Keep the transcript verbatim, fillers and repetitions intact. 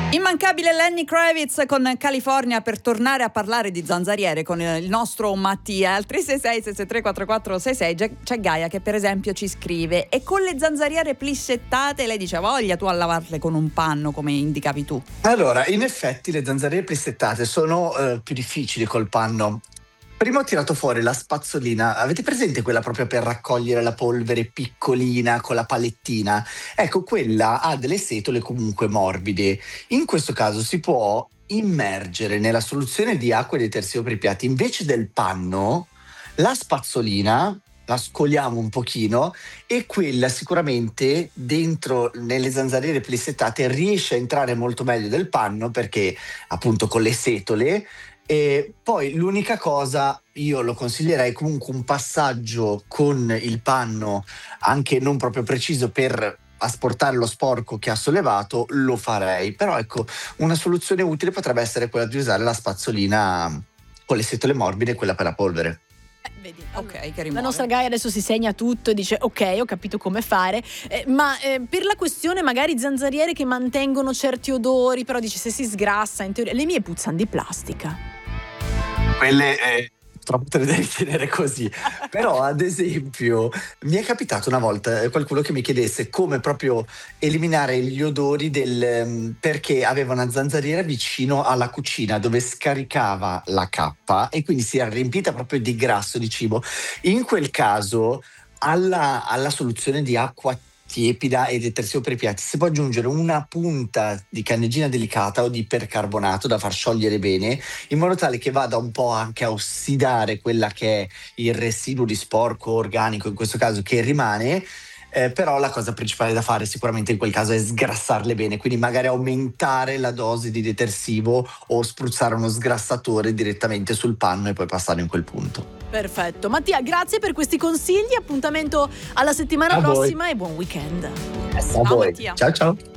Immancabile Lenny Kravitz con California per tornare a parlare di zanzariere con il nostro Mattia. Al tre sei sei sei sei tre quattro quattro sei sei c'è Gaia che per esempio ci scrive: e con le zanzariere plissettate lei dice voglia tu a lavarle con un panno come indicavi tu? Allora, in effetti le zanzariere plissettate sono eh, più difficili col panno. Prima ho tirato fuori la spazzolina, avete presente quella proprio per raccogliere la polvere piccolina con la palettina? Ecco, quella ha delle setole comunque morbide. In questo caso si può immergere nella soluzione di acqua e detersivo per i piatti. Invece del panno, la spazzolina la scoliamo un pochino e quella sicuramente dentro nelle zanzariere plissettate riesce a entrare molto meglio del panno perché appunto con le setole. E poi l'unica cosa, io lo consiglierei comunque un passaggio con il panno anche non proprio preciso per asportare lo sporco che ha sollevato, lo farei. Però ecco, una soluzione utile potrebbe essere quella di usare la spazzolina con le setole morbide e quella per la polvere. Vedi, ok, che rimuove. La nostra Gaia adesso si segna tutto e dice ok, ho capito come fare, eh, ma eh, per la questione magari zanzariere che mantengono certi odori, però dice se si sgrassa in teoria, le mie puzzano di plastica. Quelle eh, troppo te le devi tenere così. Però ad esempio mi è capitato una volta eh, qualcuno che mi chiedesse come proprio eliminare gli odori del um, perché aveva una zanzariera vicino alla cucina dove scaricava la cappa e quindi si era riempita proprio di grasso di cibo. In quel caso alla, alla soluzione di acqua tiepida e detersivo per i piatti si può aggiungere una punta di candeggina delicata o di percarbonato da far sciogliere bene in modo tale che vada un po' anche a ossidare quella che è il residuo di sporco organico in questo caso che rimane. Eh, però la cosa principale da fare sicuramente in quel caso è sgrassarle bene, quindi magari aumentare la dose di detersivo o spruzzare uno sgrassatore direttamente sul panno e poi passare in quel punto. Perfetto, Mattia, grazie per questi consigli, appuntamento alla settimana A prossima voi. e buon weekend. A Ciao voi. Mattia. Ciao ciao.